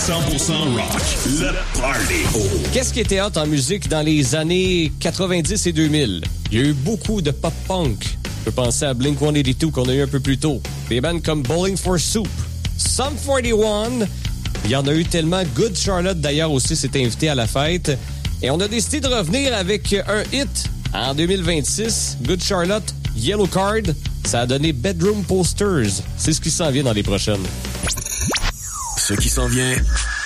100% rock. Le Party. Qu'est-ce qui était hot en musique dans les années 90 et 2000? Il y a eu beaucoup de pop-punk. Je peux penser à Blink-182 qu'on a eu un peu plus tôt. Des bands comme Bowling for Soup, Sum 41. Il y en a eu tellement. Good Charlotte, d'ailleurs, aussi s'est invité à la fête. Et on a décidé de revenir avec un hit en 2026. Good Charlotte, Yellow Card. Ça a donné Bedroom Posters. C'est ce qui s'en vient dans les prochaines. Ce qui s'en vient